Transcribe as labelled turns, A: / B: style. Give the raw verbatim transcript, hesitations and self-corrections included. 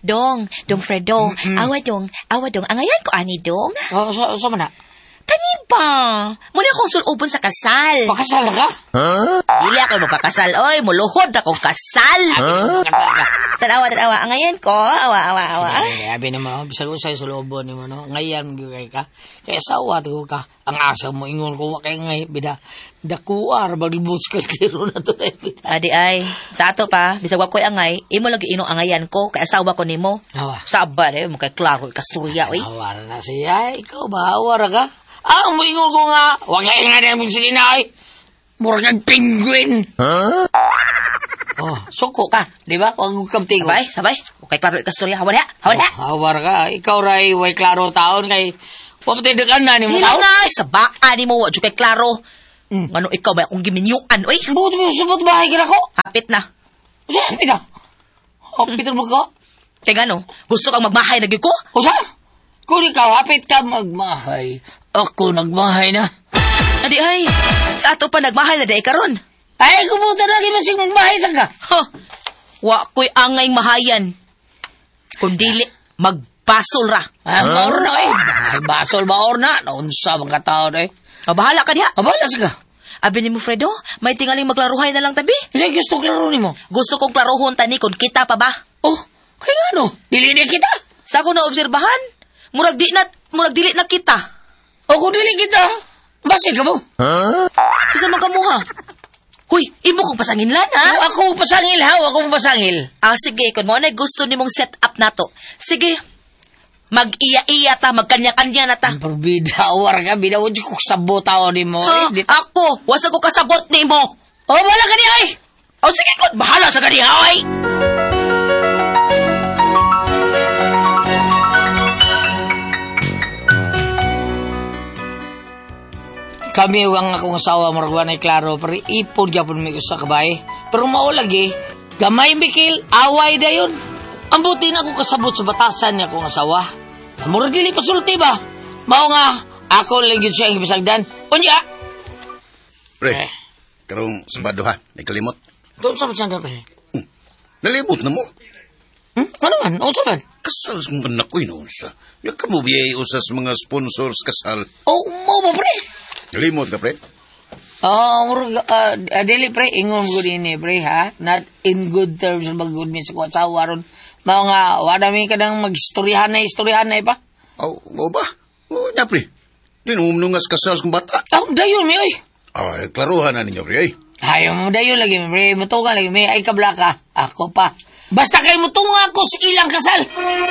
A: Dong, Dong Fredo.
B: Mm-mm.
A: Awa dong, awa dong. Angayan ko ani dong.
B: Oh, sa, sa mana?
A: Kani ba? Muna akong sulubon sa kasal.
B: Pakasal ka?
A: Dili ako magkakasal. Oy, muluhod akong kasal.
B: Huh?
A: Tanawa, tanawa. Angayan ko. Awa, awa, awa.
B: Ay, abi naman, bisag usay sa lobo ni mo, no? Ngayon, magigay ka. Kaya sawa, to ka. Ang asa mo, ingon ko, wakay ngay, bida. Dakuar, baglibos ka, kliro na to, bida.
A: Adi ay, sa ato pa, bisag wag ko'y angay, imo lagi inong angayan ko, kaya asawa ko nimo.
B: Awa.
A: Sabar eh, mukha klaro, ikasturya, oy.
B: Awa na siya, ikaw ba, awar ka? Ah, ang ingon ko nga, wakay nga na, sige na, ay. Mura kang penguin. Huh? Oh, suko ka, di ba? Huwag mo kamting.
A: Sabay, sabay. Okay, klaro, ikasturya. Hawan ha, hawan ha.
B: Oh, awar ka, ikaw ray, way klaro taon, kay, wapatindakan na ni mo
A: Sila
B: tao.
A: nga, sa baka ni mo, wadyo kay klaro.
B: Mm.
A: Ano, ikaw ba akong giminyuan, oy?
B: Sabot mo, sabot bahay ka na ko.
A: Hapit na.
B: Usa, hapit na. Hapit mo ka.
A: Kaya gano, gusto kang magmahay lagi ko?
B: Usa, kung ikaw hapit ka magmahay, ako nagmahay na.
A: Adi ay, sa ato pa nagmahay na day karon.
B: Ay, kumuta na, masing magmahay sa ka.
A: Ha, wa ko'y angay mahayan. Kung dili, magbasol ra.
B: Ah, maor na eh. Ay, basol maor na. Naunsa mga tao na eh.
A: O, bahala ka diha.
B: Abala sa ka.
A: Abi ni mo, Fredo, may tingaling maglaruhay na lang tabi.
B: Kasi gusto klaro ni mo.
A: Gusto kong klarohon tani kung kita pa ba?
B: Oh, kaya ano? Dili na kita.
A: Sa ako na obserbahan, murag di na, murag dili na kita.
B: O kung dili kita, basi ka mo.
A: Isa man kamuha. Huy, imo kong pasangin lan, ha?
B: Oh, ako pasangil ha, ako pasangil.
A: Ah, sige, kung mo na gusto nimong set up na to. Sige, mag-iya-iya ta, magkanya-kanya na ta.
B: Ang parbida, awar ka, binawad ko sabot tao ni mo.
A: Ha,
B: Eh, di-
A: ako, wasa ko kasabot ni mo.
B: oh, wala ka niya ay.
A: O sige, kung bahala sa kanya, oy!
B: Kami ang akong asawa maragwan ay klaro, pero ipon gyapon mi usa ka bae. Pero mao lagi, gamay mikil, away dayon. Ang buti na ako kasabot sa batasan niya akong asawa. Mura dili pasulti ba? Mao nga, ako lang yun siya ang ibisagdan. Unya!
C: Pre,
B: Eh.
C: karong sabado ha, may kalimot.
B: Doon sa masyanda pa eh.
C: Nalimot na mo.
B: Hmm? Ano man? Ano sa man?
C: Kasal sa mga anak ko inunsa. Yung kamubiyay usas mga sponsors kasal.
B: Oh, mo ba pre?
C: Nalimot ka, pre?
B: Oh, mura, uh, dili pre, ingon ko din eh, pre ha? Not in good terms, mag-good means ako asawa ron. Mao nga, wala mi ka nang mag-istoryahan na, istoryahan na pa.
C: Oh, o ba? O, niya, pre. Di numnungas kasal sa bata.
B: Ah, dayon mi, oy.
C: Ay, klaruhan na ninyo, pre, ay.
B: Ayaw mo dayon lagi, pre. Mutunga lagi, may ay kabla ka. Ako pa. Basta kayo mutunga ako sa ilang kasal.